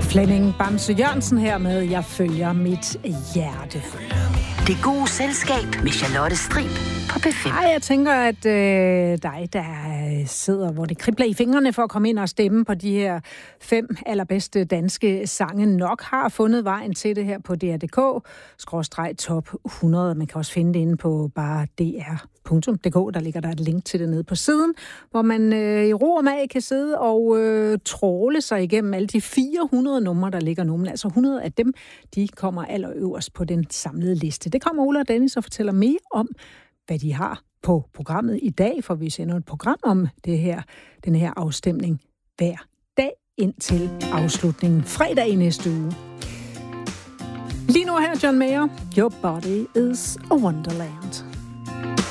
Flemming Bamse Jørgensen her med Jeg følger mit hjerte. Det gode selskab med Charlotte Strib på P5. Ej, jeg tænker, at dig, der sidder, hvor det kribler i fingrene for at komme ind og stemme på de her 5 allerbedste danske sange, nok har fundet vejen til det her på dr.dk/top 100. Man kan også finde det inde på bare dr.dk. Der ligger der et link til det nede på siden, hvor man i ro og mag kan sidde og tråle sig igennem alle de 400 numre, der ligger nu. Men altså 100 af dem, de kommer allerøverst på den samlede liste. Det kommer Ola og Dennis og fortæller mere om, hvad de har på programmet i dag, for vi sender et program om den her afstemning hver dag indtil afslutningen fredag i næste uge. Lige nu her, John Mayer, Your Body is a Wonderland.